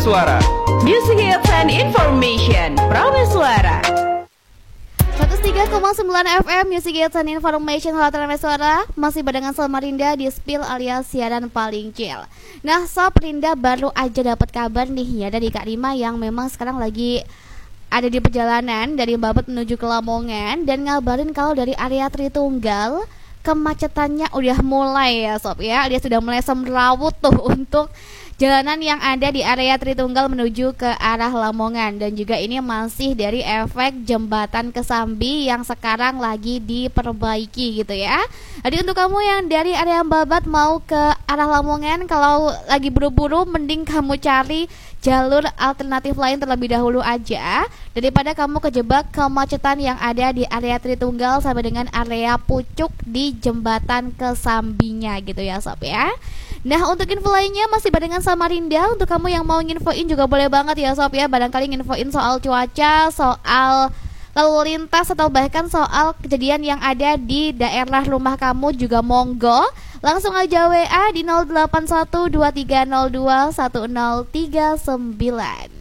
Suara. Music Hits and Information, Prameswara. 103,9 FM Music Hits and Information, Halo Prameswara. Masih barengan Samarinda di Spill alias siaran paling chill. Nah Sob Rinda baru aja dapat kabar nih ya dari Kak Rima yang memang sekarang lagi ada di perjalanan dari Babat menuju ke Lamongan. Dan ngabarin kalau dari area Tritunggal kemacetannya udah mulai ya Sob ya. Dia sudah mulai semrawut tuh untuk jalanan yang ada di area Tritunggal menuju ke arah Lamongan. Dan juga ini masih dari efek jembatan Kesambi yang sekarang lagi diperbaiki gitu ya. Jadi untuk kamu yang dari area Babat mau ke arah Lamongan, kalau lagi buru-buru mending kamu cari jalur alternatif lain terlebih dahulu aja, daripada kamu kejebak kemacetan yang ada di area Tritunggal sampai dengan area Pucuk di jembatan Kesambinya gitu ya Sob ya. Nah untuk info lainnya masih barengan Samarinda. Untuk kamu yang mau nginfoin juga boleh banget ya Sob ya. Barangkali nginfoin soal cuaca, soal lalu lintas, atau bahkan soal kejadian yang ada di daerah rumah kamu juga monggo. Langsung aja WA di 081230210039.